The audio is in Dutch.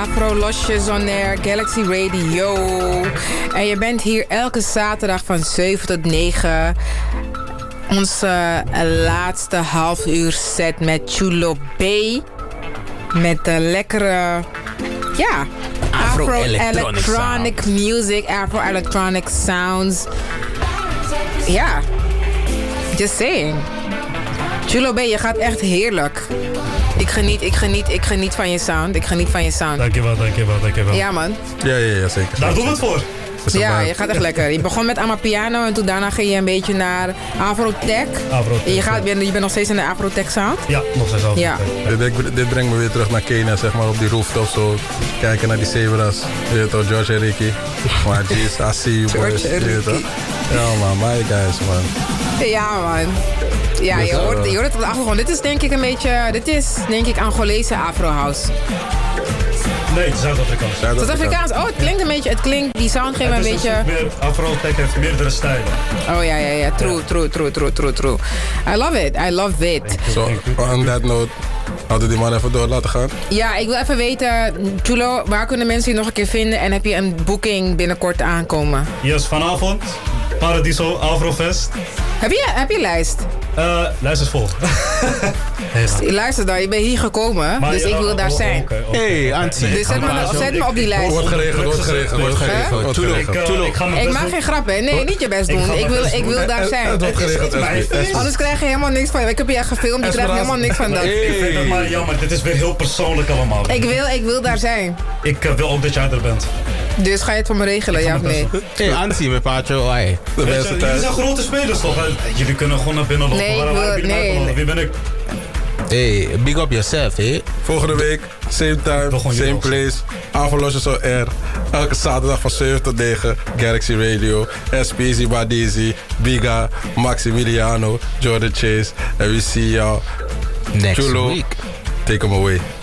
Afro Losjes on Air, Galaxy Radio. En je bent hier elke zaterdag van 7 tot 9. Onze laatste half uur set met Chulo B. Met de lekkere, ja, Afro-electronic music, Afro-electronic sounds. Ja, just saying. Chulo B, je gaat echt heerlijk. Ik geniet van je sound. Dankjewel. Ja, man. Ja, zeker. Daar doen we het voor. Ja, je gaat echt lekker. Je begon met Amapiano en toen daarna ging je een beetje naar Afrotech. En je bent nog steeds in de Afrotech sound? Ja, nog steeds Afrotech. Ja. Dit brengt me weer terug naar Kenia, zeg maar, op die rooftop zo. Kijken naar die zebras. Je weet toch, George en Ricky. Maar jeez, I see you boys. Ja man, my guys man. Ja man. Ja, je hoort het op de achtergrond. Dit is denk ik Angolese Afro House. Nee, Zuid-Afrikaans. Zuid-Afrikaans? Oh, het klinkt, die sound geeft een beetje... Afro-tech heeft meerdere stijlen. Oh ja. True. I love it. So, on that note, hadden we die man even door laten gaan? Ja, ik wil even weten, Chulo, waar kunnen mensen je nog een keer vinden? En heb je een boeking binnenkort aankomen? Yes, vanavond, Paradiso Afrofest. Heb je lijst? Lijst is vol. Luister dan, je bent hier gekomen, dus ik wil daar zijn. Hey, Antie. Dus zet me op die lijst. Wordt geregeld. Ik mag geen grappen, nee, niet je best doen. Ik wil daar zijn. Anders krijg je helemaal niks van. Ik heb je echt gefilmd, je krijgt helemaal niks van dat. Ik vind het maar jammer, dit is weer heel persoonlijk allemaal. Ik wil daar zijn. Ik wil ook dat jij er bent. Dus ga je het voor me regelen, ja of nee? Hey, Antie, mijn paatje, oi. De jullie zijn grote spelers toch? Jullie kunnen gewoon naar binnen lopen. Nee. Wie ben ik? Hey, big up yourself, hè? Volgende week, same time, same place. Afro Losjes on Air. Elke zaterdag van 7 tot 9. Galaxy Radio. SPZ Badizi, Biga, Maximiliano, Jordan Chase. And we see y'all Next Chulo, week. take them away.